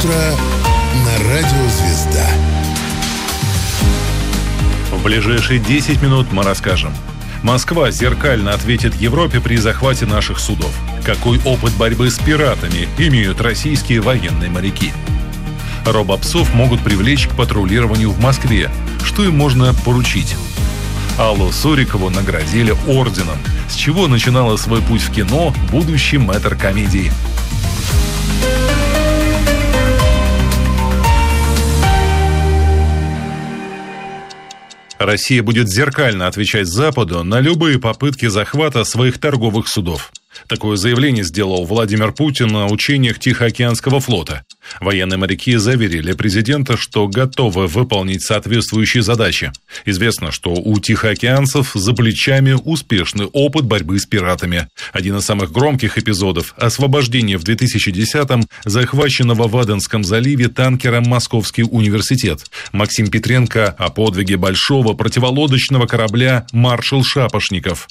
утро на Радио Звезда. В ближайшие 10 минут мы расскажем. Москва зеркально ответит Европе при захвате наших судов. Какой опыт борьбы с пиратами имеют российские военные моряки? Робопсов могут привлечь к патрулированию в Москве. Что им можно поручить? Аллу Сурикову наградили орденом. С чего начинала свой путь в кино будущий мэтр комедии? Россия будет зеркально отвечать Западу на любые попытки захвата своих торговых судов. Такое заявление сделал Владимир Путин на учениях Тихоокеанского флота. Военные моряки заверили президента, что готовы выполнить соответствующие задачи. Известно, что у тихоокеанцев за плечами успешный опыт борьбы с пиратами. Один из самых громких эпизодов – освобождение в 2010-м захваченного в Аденском заливе танкера «Московский университет». Максим Петренко о подвиге большого противолодочного корабля «Маршал Шапошников».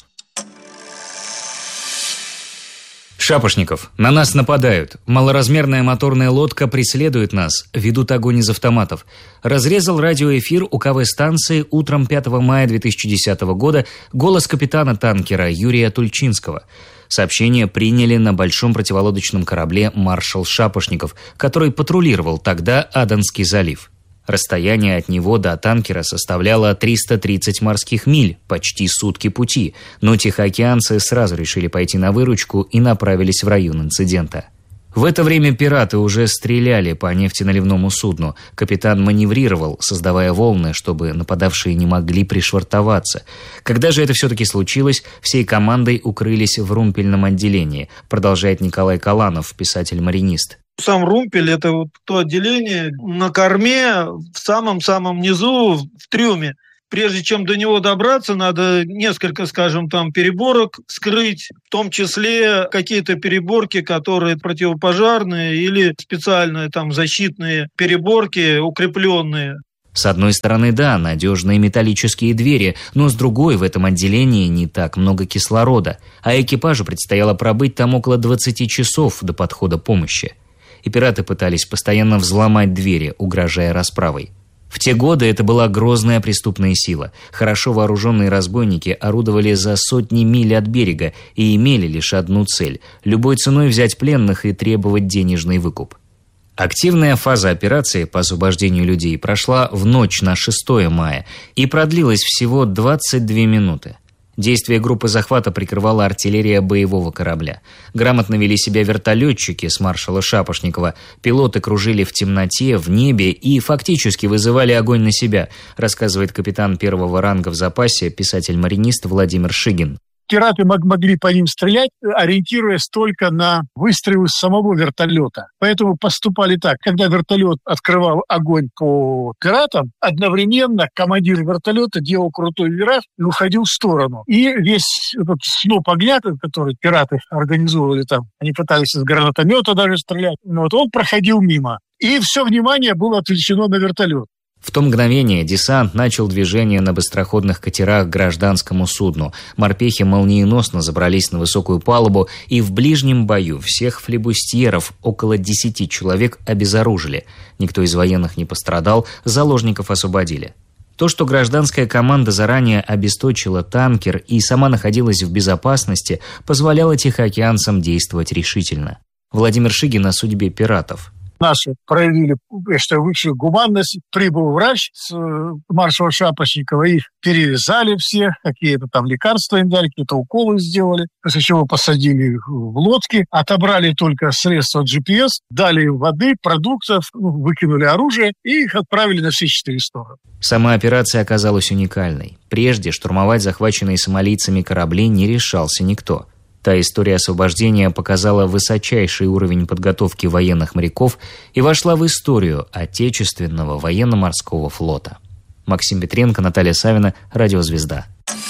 Шапошников. На нас нападают. Малоразмерная моторная лодка преследует нас. Ведут огонь из автоматов. Разрезал радиоэфир УКВ-станции утром 5 мая 2010 года голос капитана танкера Юрия Тульчинского. Сообщение приняли на большом противолодочном корабле «Маршал Шапошников», который патрулировал тогда Аденский залив. Расстояние от него до танкера составляло 330 морских миль, почти сутки пути, но тихоокеанцы сразу решили пойти на выручку и направились в район инцидента. В это время пираты уже стреляли по нефтеналивному судну. Капитан маневрировал, создавая волны, чтобы нападавшие не могли пришвартоваться. Когда же это все-таки случилось, всей командой укрылись в румпельном отделении, продолжает Николай Каланов, писатель-маринист. Сам румпель – это вот то отделение на корме, в самом-самом низу, в трюме. Прежде чем до него добраться, надо несколько, скажем, там переборок скрыть, в том числе какие-то переборки, которые противопожарные или специальные там защитные переборки, укрепленные. С одной стороны, да, надежные металлические двери, но с другой, в этом отделении не так много кислорода, а экипажу предстояло пробыть там около 20 часов до подхода помощи. И пираты пытались постоянно взломать двери, угрожая расправой. В те годы это была грозная преступная сила. Хорошо вооруженные разбойники орудовали за сотни миль от берега и имели лишь одну цель – любой ценой взять пленных и требовать денежный выкуп. Активная фаза операции по освобождению людей прошла в ночь на 6 мая и продлилась всего 22 минуты. Действия группы захвата прикрывала артиллерия боевого корабля. Грамотно вели себя вертолетчики с маршала Шапошникова. Пилоты кружили в темноте, в небе и фактически вызывали огонь на себя, рассказывает капитан первого ранга в запасе, писатель-маринист Владимир Шигин. Пираты могли по ним стрелять, ориентируясь только на выстрелы самого вертолета. Поэтому поступали так. Когда вертолет открывал огонь по пиратам, одновременно командир вертолета делал крутой вираж и уходил в сторону. И весь этот сноп огня, который пираты организовывали там, они пытались из гранатомета даже стрелять, вот он проходил мимо. И все внимание было отвлечено на вертолет. В то мгновение десант начал движение на быстроходных катерах к гражданскому судну. Морпехи молниеносно забрались на высокую палубу и в ближнем бою всех флибустьеров, около 10 человек, обезоружили. Никто из военных не пострадал, заложников освободили. То, что гражданская команда заранее обесточила танкер и сама находилась в безопасности, позволяло тихоокеанцам действовать решительно. Владимир Шигин о судьбе пиратов. Наши проявили, я считаю, высшую гуманность. Прибыл врач с маршала Шапошникова, их перевязали все, какие-то там лекарства им дали, какие-то уколы сделали. После чего посадили их в лодки, отобрали только средства GPS, дали им воды, продуктов, выкинули оружие и их отправили на все 4 стороны. Сама операция оказалась уникальной. Прежде штурмовать захваченные сомалийцами корабли не решался никто. Та история освобождения показала высочайший уровень подготовки военных моряков и вошла в историю Отечественного военно-морского флота. Максим Петренко, Наталья Савина, Радио Звезда.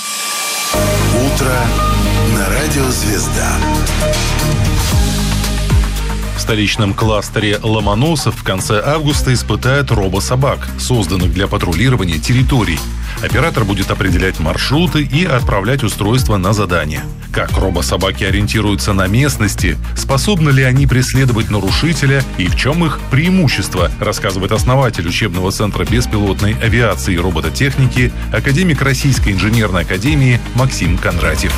Утро на Радио Звезда. В столичном кластере Ломоносов в конце августа испытают робособак, созданных для патрулирования территорий. Оператор будет определять маршруты и отправлять устройство на задание. Как робособаки ориентируются на местности, способны ли они преследовать нарушителя и в чем их преимущество, рассказывает основатель учебного центра беспилотной авиации и робототехники, академик Российской инженерной академии Максим Кондратьев.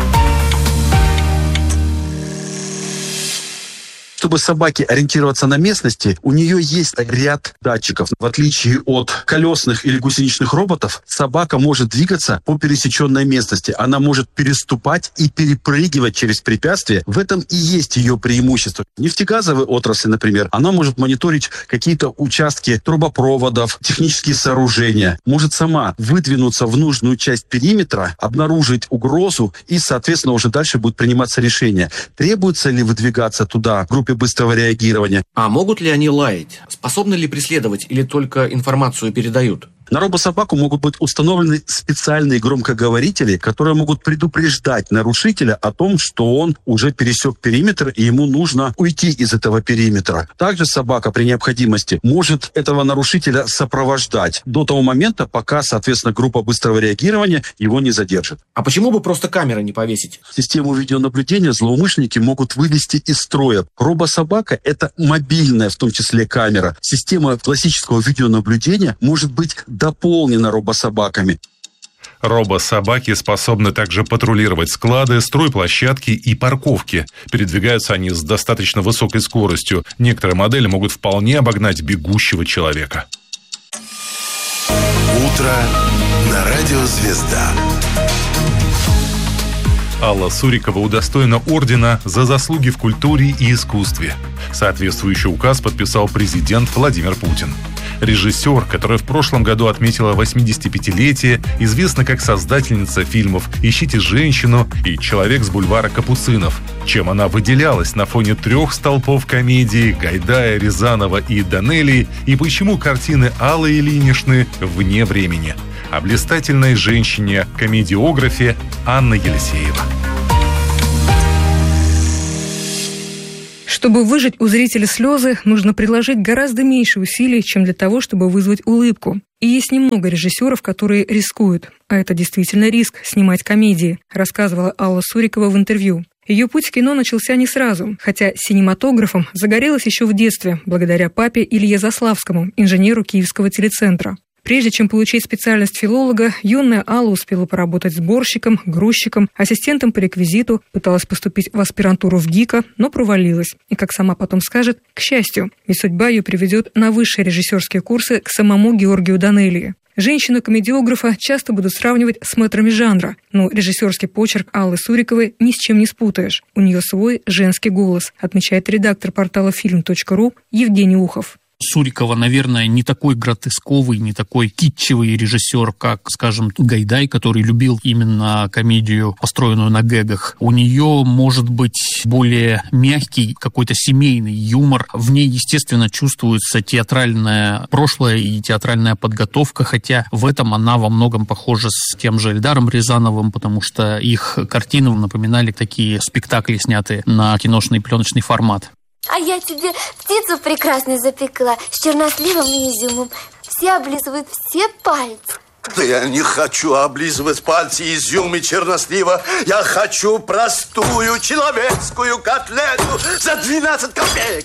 Чтобы собаке ориентироваться на местности, у нее есть ряд датчиков. В отличие от колесных или гусеничных роботов, собака может двигаться по пересеченной местности. Она может переступать и перепрыгивать через препятствия. В этом и есть ее преимущество. В нефтегазовой отрасли, например, она может мониторить какие-то участки трубопроводов, технические сооружения. Может сама выдвинуться в нужную часть периметра, обнаружить угрозу и, соответственно, уже дальше будет приниматься решение. Требуется ли выдвигаться туда группе быстрого реагирования. А могут ли они лаять? Способны ли преследовать или только информацию передают? На робособаку могут быть установлены специальные громкоговорители, которые могут предупреждать нарушителя о том, что он уже пересек периметр и ему нужно уйти из этого периметра. Также собака при необходимости может этого нарушителя сопровождать до того момента, пока, соответственно, группа быстрого реагирования его не задержит. А почему бы просто камеры не повесить? Систему видеонаблюдения злоумышленники могут вывести из строя. Робособака – это мобильная, в том числе, камера. Система классического видеонаблюдения может быть дополнена робособаками. Робособаки способны также патрулировать склады, стройплощадки и парковки. Передвигаются они с достаточно высокой скоростью. Некоторые модели могут вполне обогнать бегущего человека. Утро на радио «Звезда». Алла Сурикова удостоена ордена за заслуги в культуре и искусстве. Соответствующий указ подписал президент Владимир Путин. Режиссер, которая в прошлом году отметила 85-летие, известна как создательница фильмов «Ищите женщину» и «Человек с бульвара Капуцинов». Чем она выделялась на фоне 3 столпов комедии Гайдая, Рязанова и Данелии, и почему картины Аллы Ильиничны вне времени. О блистательной женщине-комедиографе Анна Елисеева. Чтобы выжать у зрителя слезы, нужно приложить гораздо меньше усилий, чем для того, чтобы вызвать улыбку. И есть немного режиссеров, которые рискуют. А это действительно риск – снимать комедии, рассказывала Алла Сурикова в интервью. Ее путь в кино начался не сразу, хотя синематографом загорелась еще в детстве, благодаря папе Илье Заславскому, инженеру Киевского телецентра. Прежде чем получить специальность филолога, юная Алла успела поработать сборщиком, грузчиком, ассистентом по реквизиту, пыталась поступить в аспирантуру в ГИКа, но провалилась. И, как сама потом скажет, к счастью, ведь судьба ее приведет на высшие режиссерские курсы к самому Георгию Данелии. Женщину-комедиографа часто будут сравнивать с мэтрами жанра, но режиссерский почерк Аллы Суриковой ни с чем не спутаешь. У нее свой женский голос, отмечает редактор портала film.ru Евгений Ухов. Сурикова, наверное, не такой гротесковый, не такой китчевый режиссер, как, скажем, Гайдай, который любил именно комедию, построенную на гэгах. У нее может быть более мягкий, какой-то семейный юмор. В ней, естественно, чувствуется театральное прошлое и театральная подготовка, хотя в этом она во многом похожа с тем же Эльдаром Рязановым, потому что их картины напоминали такие спектакли, снятые на киношный пленочный формат. А я тебе птицу прекрасную запекла с черносливом и изюмом. Все облизывают все пальцы. Да я не хочу облизывать пальцы изюм и чернослива. Я хочу простую человеческую котлету за 12 копеек.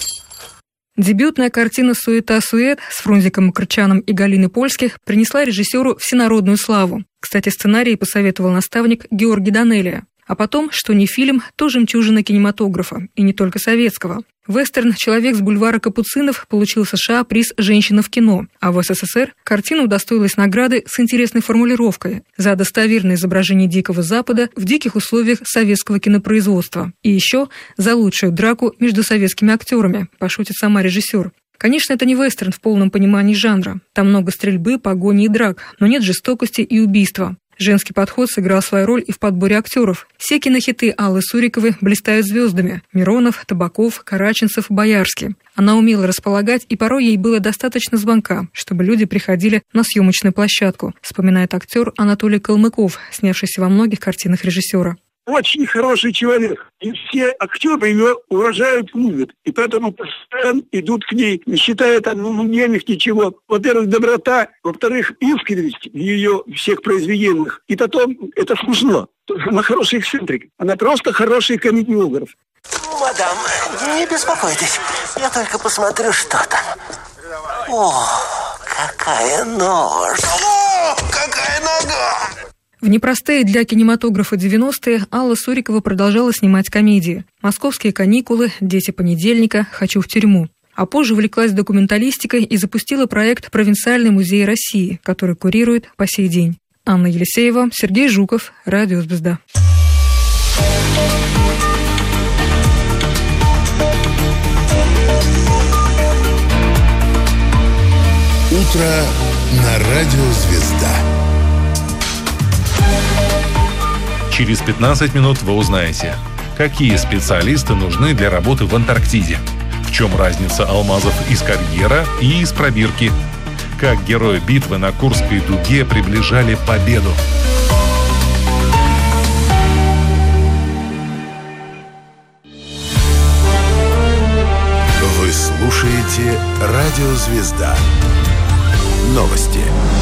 Дебютная картина «Суета-сует» с Фрунзиком Макрчаном и Галиной Польских принесла режиссеру всенародную славу. Кстати, сценарий посоветовал наставник Георгий Данелия. А потом, что не фильм, то жемчужина кинематографа, и не только советского. Вестерн «Человек с бульвара Капуцинов» получил в США приз «Женщина в кино», а в СССР картина удостоилась награды с интересной формулировкой за достоверное изображение Дикого Запада в диких условиях советского кинопроизводства. И еще за лучшую драку между советскими актерами, пошутит сама режиссер. Конечно, это не вестерн в полном понимании жанра. Там много стрельбы, погони и драк, но нет жестокости и убийства. Женский подход сыграл свою роль и в подборе актеров. Все кинохиты Аллы Суриковой блистают звездами. Миронов, Табаков, Караченцев, Боярский. Она умела располагать, и порой ей было достаточно звонка, чтобы люди приходили на съемочную площадку, вспоминает актер Анатолий Калмыков, снявшийся во многих картинах режиссера. очень хороший человек. И все актеры ее уважают, любят. И поэтому постоянно идут к ней, не считая там немых ничего. Во-первых, доброта. Во-вторых, искренность в ее всех произведениях. И потом, это смешно. Она хороший эксцентрик. Она просто хороший комедиограф. Мадам, не беспокойтесь. Я только посмотрю, что там. О, какая нож! О, какая нога! В непростые для кинематографа 90-е Алла Сурикова продолжала снимать комедии. «Московские каникулы», «Дети понедельника», «Хочу в тюрьму». А позже увлеклась документалистикой и запустила проект «Провинциальный музей России», который курирует по сей день. Анна Елисеева, Сергей Жуков, Радио «Звезда». Утро на Радио «Звезда». Через 15 минут вы узнаете, какие специалисты нужны для работы в Антарктиде, в чем разница алмазов из карьера и из пробирки, как герои битвы на Курской дуге приближали победу. Вы слушаете Радио «Звезда». Новости.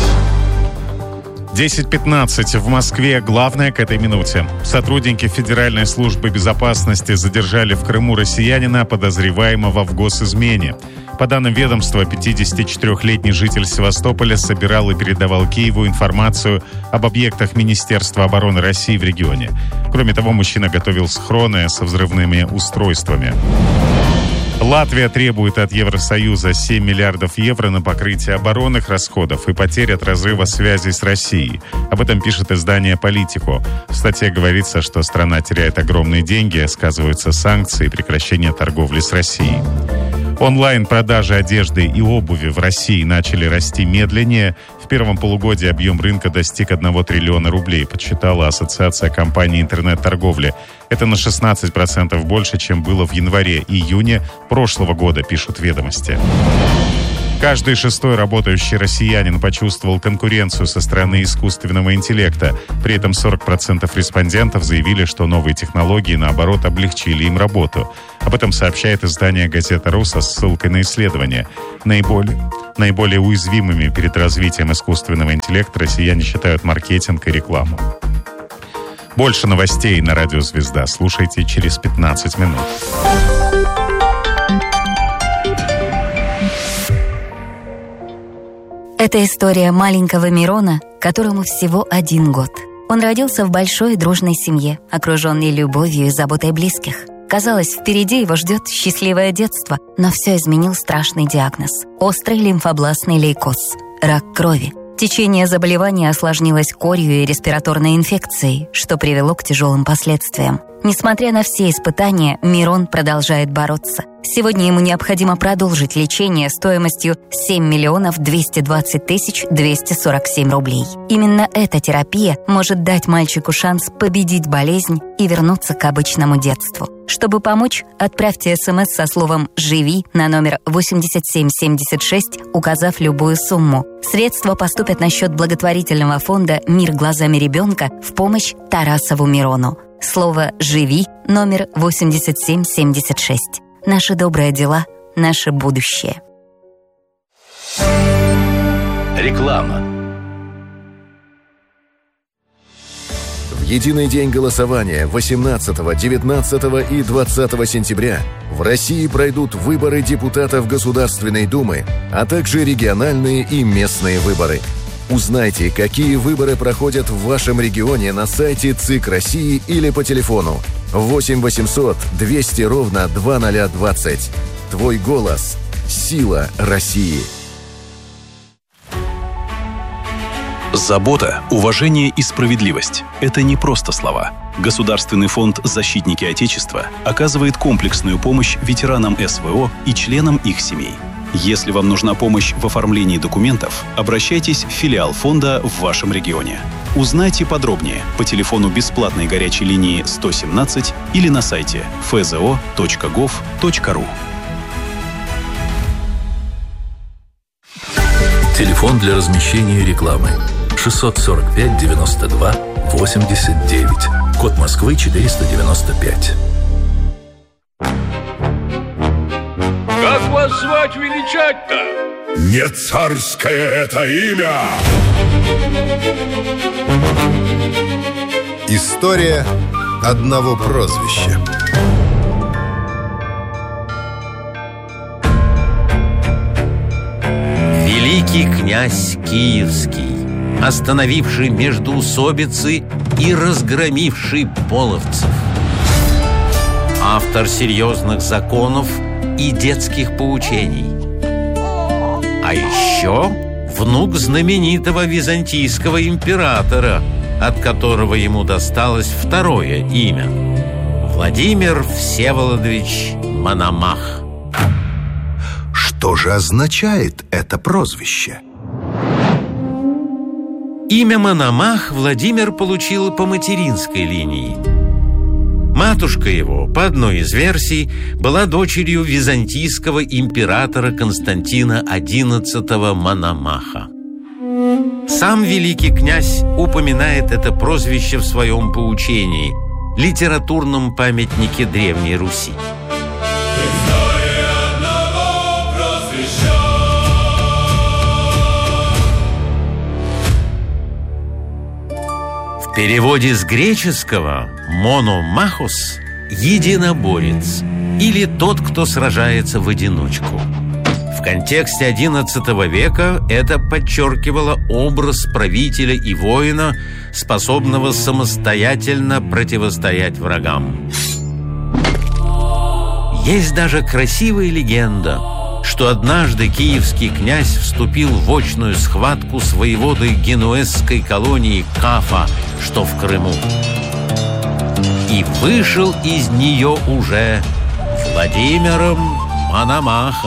10:15 в Москве. Главное к этой минуте. Сотрудники Федеральной службы безопасности задержали в Крыму россиянина, подозреваемого в госизмене. По данным ведомства, 54-летний житель Севастополя собирал и передавал Киеву информацию об объектах Министерства обороны России в регионе. Кроме того, мужчина готовил схроны со взрывными устройствами. Латвия требует от Евросоюза 7 миллиардов евро на покрытие оборонных расходов и потерь от разрыва связи с Россией. Об этом пишет издание «Политико». В статье говорится, что страна теряет огромные деньги, сказываются санкции и прекращение торговли с Россией. Онлайн-продажи одежды и обуви в России начали расти медленнее. В первом полугодии объем рынка достиг 1 триллиона рублей, подсчитала Ассоциация компаний интернет-торговли. Это на 16% больше, чем было в январе-июне прошлого года, пишут ведомости. Каждый 6-й работающий россиянин почувствовал конкуренцию со стороны искусственного интеллекта. При этом 40% респондентов заявили, что новые технологии, наоборот, облегчили им работу. Об этом сообщает издание «Газета.ру» со ссылкой на исследование. Наиболее уязвимыми перед развитием искусственного интеллекта россияне считают маркетинг и рекламу. Больше новостей на Радио «Звезда» слушайте через 15 минут. Это история маленького Мирона, которому всего 1 год. Он родился в большой дружной семье, окруженный любовью и заботой близких. Казалось, впереди его ждет счастливое детство, но все изменил страшный диагноз – острый лимфобластный лейкоз – рак крови. Течение заболевания осложнилось корью и респираторной инфекцией, что привело к тяжелым последствиям. Несмотря на все испытания, Мирон продолжает бороться. Сегодня ему необходимо продолжить лечение стоимостью 7 220 247 рублей. Именно эта терапия может дать мальчику шанс победить болезнь и вернуться к обычному детству. Чтобы помочь, отправьте СМС со словом «Живи» на номер 8776, указав любую сумму. Средства поступят на счет благотворительного фонда «Мир глазами ребенка» в помощь Тарасову Мирону. Слово «Живи» номер 8776. Наши добрые дела, наше будущее. Реклама. В единый день голосования 18, 19 и 20 сентября в России пройдут выборы депутатов Государственной Думы, а также региональные и местные выборы. Узнайте, какие выборы проходят в вашем регионе на сайте ЦИК России или по телефону 8 800 200 ровно 2020. Твой голос – сила России. Забота, уважение и справедливость – это не просто слова. Государственный фонд «Защитники Отечества» оказывает комплексную помощь ветеранам СВО и членам их семей. Если вам нужна помощь в оформлении документов, обращайтесь в филиал фонда в вашем регионе. Узнайте подробнее по телефону бесплатной горячей линии 117 или на сайте fzo.gov.ru. Телефон для размещения рекламы 645-92-89. Код Москвы 495. Как вас звать величать-то? Не царское это имя! История одного прозвища. Великий князь Киевский, остановивший междоусобицы и разгромивший половцев. Автор серьезных законов и детских поучений. А еще внук знаменитого византийского императора, от которого ему досталось второе имя – Владимир Всеволодович Мономах. Что же означает это прозвище? Имя Мономах Владимир получил по материнской линии. Матушка его, по одной из версий, была дочерью византийского императора Константина XI Мономаха. Сам великий князь упоминает это прозвище в своем поучении, литературном памятнике Древней Руси. В переводе с греческого «мономахос» – единоборец или тот, кто сражается в одиночку. В контексте XI века это подчеркивало образ правителя и воина, способного самостоятельно противостоять врагам. Есть даже красивая легенда, что однажды киевский князь вступил в очную схватку с воеводой генуэзской колонии Кафа, что в Крыму, и вышел из нее уже Владимиром Мономахом.